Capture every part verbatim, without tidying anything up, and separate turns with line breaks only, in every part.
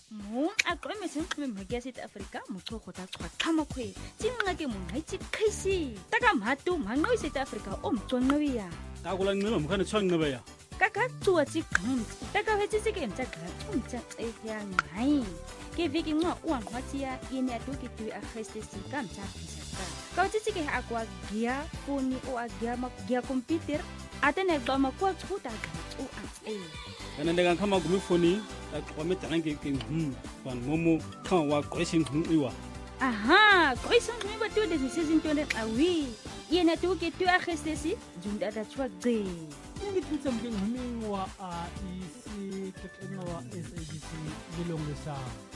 Mo a qome seng qome magia South Africa mo tlo go tla tswa tlhama khwe tsinga ke mo ngaitsi khisi taka mhatu mango South Africa o mtsonqeya
ka kula nceba mkhane tswanqebeya
kaka tsuwa tsi qhont taka hetsi ke mtsa gra tsuntsa tseya ngai ke viki ngwa uwa ngwatia ine atoki tu a khestesi ka mtsa pisa ka tsi ke akwa gia foni o a gia ma gia computer atene qoma kwa tsuta o a tse
kana ndeka khama gumi foni ta qome tana ke ke hm ban momo khan wa question hm iwa
aha question hm ba tu de season twenty awi ine atoki tu a khestesi junda da tswa gce
ngithusa mke ngumingwa a isi kekenwa wa S A B C bilongisa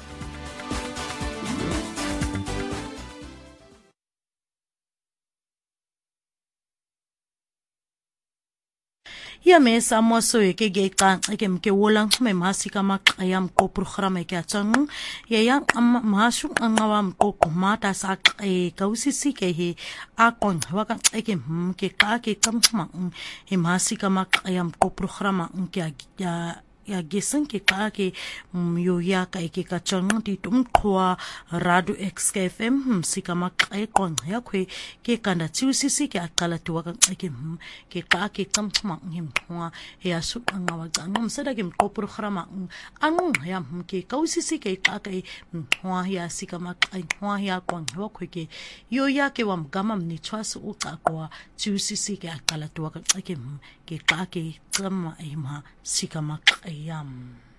ya mesa moso ke ge qanqa ke mke wolang xme masika maqaya mqo programa ke atsang ya ya masu anqawa mqo mata sa e kausisi ke he aqon wa ka ke mke qa ke qamma he masika maqaya mqo programa ke ya ya gesen ke ka ke yo ya ka ke ka tsang ti tum khwa radio X K F M sika maqe kon ya khwe ke kanda tsiusisi ke aqala tuwa ka ke ke ka ke qamma ngim khwa ya su anga wa tsang msada ke mqo programa anu ya ke kausisi ke ka ka khwa ya sika maqe khwa ya kon wa khwe ke yo ya ke wa mgama mni tshwasu u ka kwa tsiusisi ke aqala tuwa ka ke ke ka ke tsama ema sika maqe yam